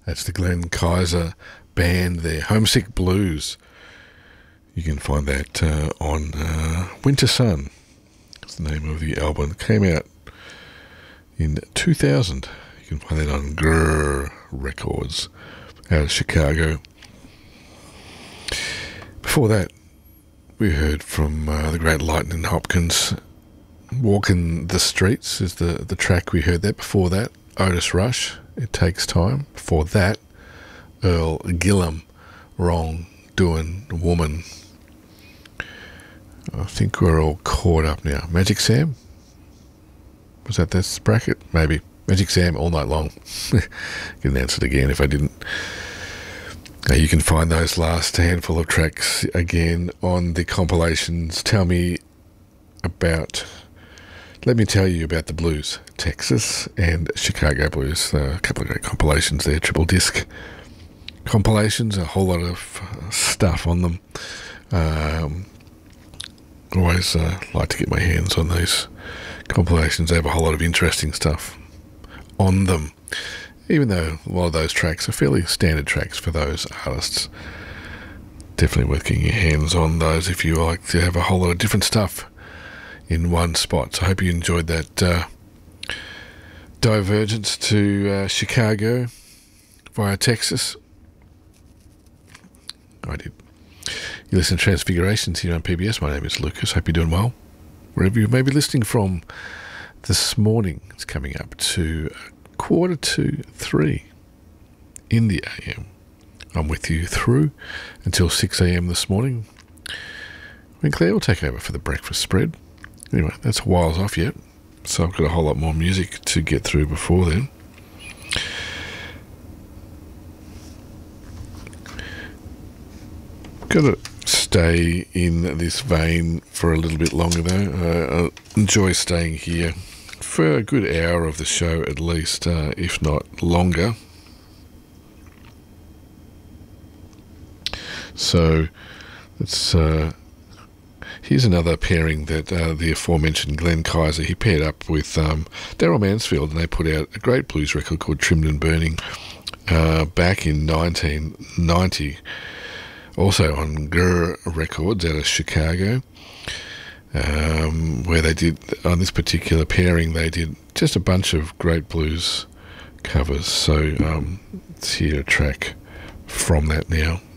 That's the Glenn Kaiser band, their Homesick Blues. You can find that on Winter Sun. That's the name of the album. It came out in 2000. You can find that on Grrr Records out of Chicago. Before that, we heard from the great Lightning Hopkins. Walking the Streets is the track we heard. That before that, Otis Rush, It Takes Time. Before that, Earl Gillum, Wrong Doing Woman. I think we're all caught up now. Magic Sam? Was that this bracket? Maybe. Magic Sam all night long. Can answer it again if I didn't. You can find those last handful of tracks again on the compilations. Let me tell you about the blues, Texas and Chicago blues. A couple of great compilations there, triple disc compilations, a whole lot of stuff on them. Always like to get my hands on those compilations. They have a whole lot of interesting stuff on them, even though a lot of those tracks are fairly standard tracks for those artists. Definitely worth getting your hands on those if you like to have a whole lot of different stuff in one spot. So I hope you enjoyed that divergence to Chicago via Texas. I did. You listen to Transfigurations here on PBS. My name is Lucas. Hope you're doing well. Wherever you may be listening from this morning, it's coming up to 2:45 in the AM. I'm with you through until 6 AM this morning, when Claire will take over for the breakfast spread. Anyway, that's a whiles off yet, so I've got a whole lot more music to get through before then. Got to stay in this vein for a little bit longer though. I enjoy staying here for a good hour of the show at least, if not longer. So let's here's another pairing that the aforementioned Glenn Kaiser, he paired up with Daryl Mansfield, and they put out a great blues record called Trimmed and Burning back in 1990. Also on Grrr Records out of Chicago, where they did, on this particular pairing, they did just a bunch of great blues covers. So let's hear a track from that now.